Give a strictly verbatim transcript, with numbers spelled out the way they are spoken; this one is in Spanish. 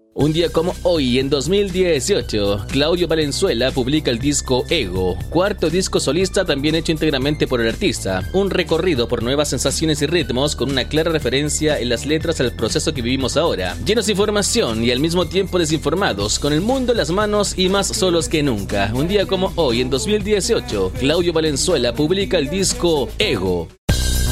Un día como hoy, en dos mil dieciocho, Claudio Valenzuela publica el disco Ego, cuarto disco solista también hecho íntegramente por el artista, un recorrido por nuevas sensaciones y ritmos con una clara referencia en las letras al proceso que vivimos ahora, llenos de información y al mismo tiempo desinformados, con el mundo en las manos y más solos que nunca. Un día como hoy, en dos mil dieciocho, Claudio Valenzuela publica el disco Ego.